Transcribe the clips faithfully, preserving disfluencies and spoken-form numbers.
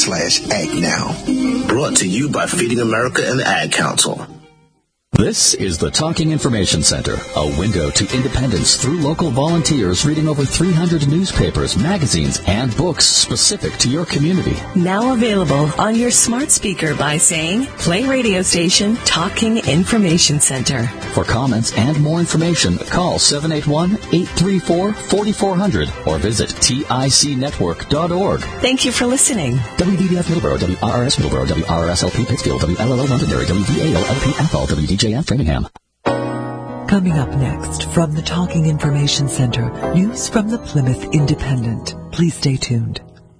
slash act now. Brought to you by Feeding America and the Ad Council. This is the Talking Information Center, a window to independence through local volunteers reading over three hundred newspapers, magazines, and books specific to your community. Now available on your smart speaker by saying, play radio station Talking Information Center. For comments and more information, call seven eight one, eight three four, four four zero zero or visit tic network dot org. Thank you for listening. W B D F Middleborough, W R R S Middleborough, W R R S L P Pittsfield, W L L O Londonderry, W V A L L P Athol, W D J F Framingham. Coming up next from the Talking Information Center, news from the Plymouth Independent. Please stay tuned.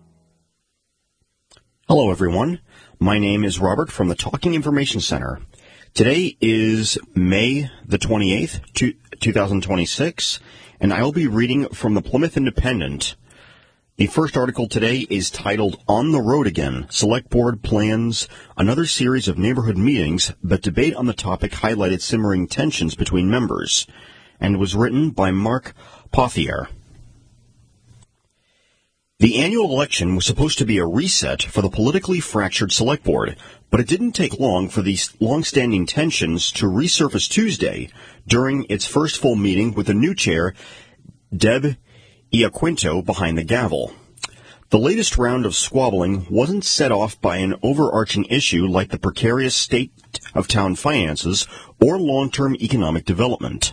Hello, everyone. My name is Robert from the Talking Information Center. Today is May the twenty-eighth, two thousand twenty-six, and I will be reading from the Plymouth Independent. The first article today is titled, On the Road Again. Select Board plans another series of neighborhood meetings, but debate on the topic highlighted simmering tensions between members, and was written by Mark Pothier. The annual election was supposed to be a reset for the politically fractured Select Board, but it didn't take long for these long-standing tensions to resurface Tuesday during its first full meeting with the new chair, Deb Iaquinto, behind the gavel. The latest round of squabbling wasn't set off by an overarching issue like the precarious state of town finances or long-term economic development.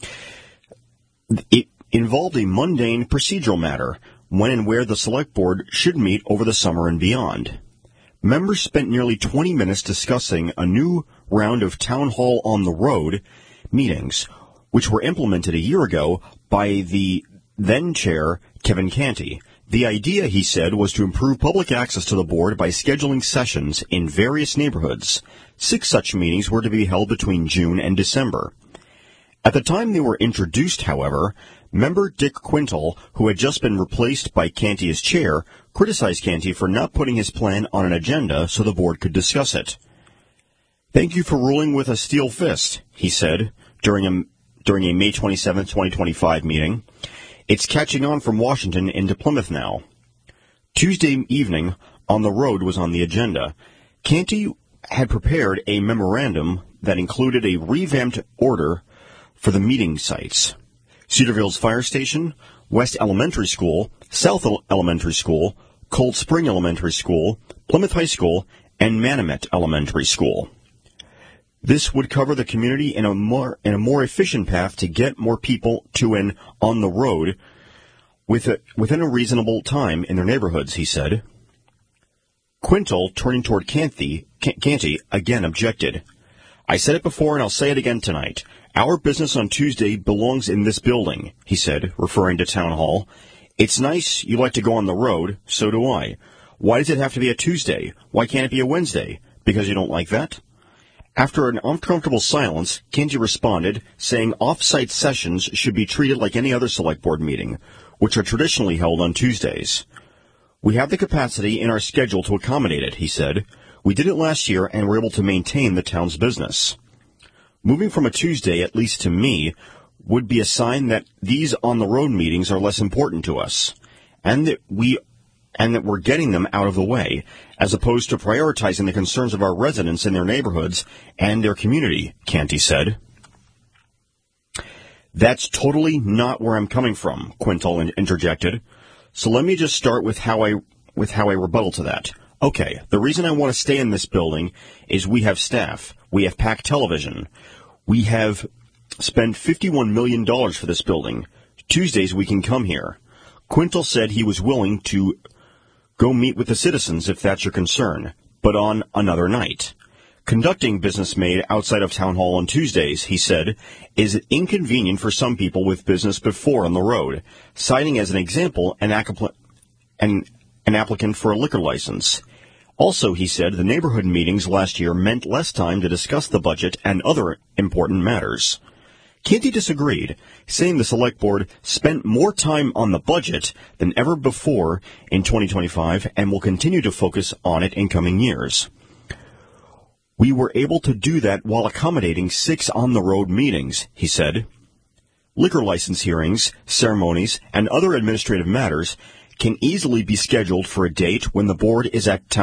It involved a mundane procedural matter, when and where the Select Board should meet over the summer and beyond. Members spent nearly twenty minutes discussing a new round of Town Hall on the Road meetings, which were implemented a year ago by the then-chair, Kevin Canty. The idea, he said, was to improve public access to the board by scheduling sessions in various neighborhoods. Six such meetings were to be held between June and December. At the time they were introduced, however, member Dick Quintal, who had just been replaced by Canty as chair, criticized Canty for not putting his plan on an agenda so the board could discuss it. Thank you for ruling with a steel fist, he said, during a, during a May twenty-seventh, twenty twenty-five meeting. It's catching on from Washington into Plymouth now. Tuesday evening, On the Road was on the agenda. Canty had prepared a memorandum that included a revamped order for the meeting sites: Cedarville's Fire Station, West Elementary School, South Elementary School, Cold Spring Elementary School, Plymouth High School, and Manamet Elementary School. This would cover the community in a more in a more efficient path to get more people to and on the road with a, within a reasonable time in their neighborhoods, he said. Quintal, turning toward Canty, Canty, again objected. I said it before and I'll say it again tonight. Our business on Tuesday belongs in this building, he said, referring to Town Hall. It's nice you like to go on the road, so do I. Why does it have to be a Tuesday? Why can't it be a Wednesday? Because you don't like that? After an uncomfortable silence, Canty responded, saying off-site sessions should be treated like any other Select Board meeting, which are traditionally held on Tuesdays. We have the capacity in our schedule to accommodate it, he said. We did it last year and were able to maintain the town's business. Moving from a Tuesday, at least to me, would be a sign that these on-the-road meetings are less important to us, and that we and that we're getting them out of the way, as opposed to prioritizing the concerns of our residents in their neighborhoods and their community, Canty said. That's totally not where I'm coming from, Quintal interjected. So let me just start with how I with how I rebuttal to that. Okay, the reason I want to stay in this building is we have staff. We have packed television. We have spent fifty-one million dollars for this building. Tuesdays we can come here. Quintal said he was willing to go meet with the citizens if that's your concern, but on another night. Conducting business made outside of Town Hall on Tuesdays, he said, is inconvenient for some people with business before on the road, citing as an example an, appli- an, an applicant for a liquor license. Also, he said, the neighborhood meetings last year meant less time to discuss the budget and other important matters. Canty disagreed, saying the Select Board spent more time on the budget than ever before in twenty twenty-five and will continue to focus on it in coming years. We were able to do that while accommodating six on-the-road meetings, he said. Liquor license hearings, ceremonies, and other administrative matters can easily be scheduled for a date when the board is at town